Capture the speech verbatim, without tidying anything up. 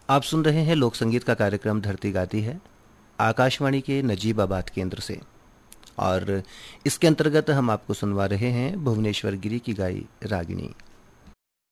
आप सुन रहे हैं लोक संगीत का कार्यक्रम धरती गाती है, आकाशवाणी के नजीबाबाद केंद्र से। और इसके अंतर्गत हम आपको सुनवा रहे हैं भुवनेश्वर गिरी की गाई रागिनी।